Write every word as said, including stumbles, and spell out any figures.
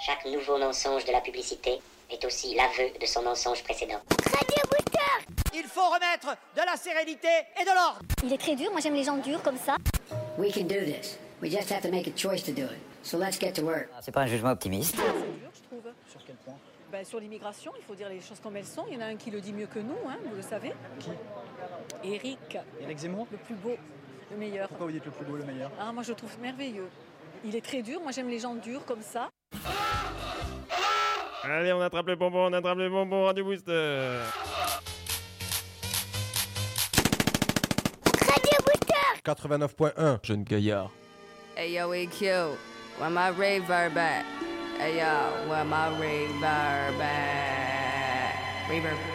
Chaque nouveau mensonge de la publicité est aussi l'aveu de son mensonge précédent. Radio Booster. Il faut remettre de la sérénité et de l'ordre. Il est très dur, moi j'aime les gens durs comme ça. We can do this. We just have to make a choice to do it. So let's get to work. C'est pas un jugement optimiste. C'est dur, je trouve. Sur quel point? Ben, sur l'immigration, il faut dire les choses comme elles sont. Il y en a un qui le dit mieux que nous, hein, vous le savez. Qui? Éric. Éric Zemmour? Le plus beau, le meilleur. Pourquoi vous dites le plus beau, le meilleur? Ah, moi je le trouve merveilleux. Il est très dur, moi j'aime les gens durs comme ça. Allez, on attrape les bonbons, on attrape les bonbons, Radio Booster. Radio Booster. quatre-vingt-neuf point un. Jeune gaillard. Hey yo, E Q, where my reverb at? Hey yo, where my reverb at? Reverb.